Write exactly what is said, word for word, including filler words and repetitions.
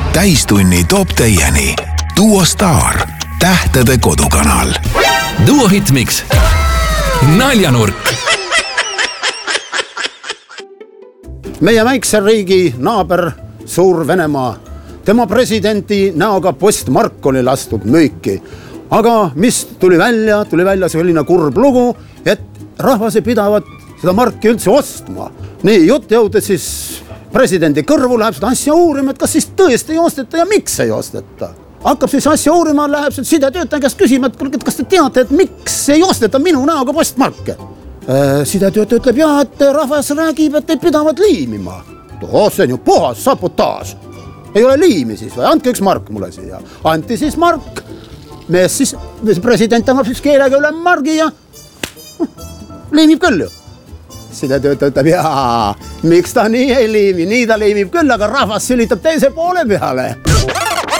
täistunni toob teieni Duo Star, tähtede kodukanal. Duo Hitmix, naljanurk. Meie väikse riigi naaber Suur Venemaa. Tema presidenti näoga postmark oli lastud müüki. Aga mis tuli välja? Tuli välja selline kurb lugu, et rahvas ei pidavat seda marki üldse ostma. Nii, jutt jõudes siis presidendi kõrvu, läheb seda asja uurima, et kas siis tõesti ei osteta ja miks ei osteta. Hakkab siis asja uurima, läheb seda sidetöötaja käest küsima, et kas te teate, et miks ei osteta minu näoga postmarke. Sidetöötaja ütleb, jah, et rahvas räägib, et ei pidavat liimima. Oh, see on ju puhas sabotaaž. Ei ole liimi siis või? Andke üks mark mulle siia. Anti siis mark. Mees siis, president annab siis keelega üle margi ja liimib küll ju. Sidetöötaja ütleb, jaa, miks ta nii ei liimi? Nii ta liimib küll, aga rahvas sülitab teise poole peale.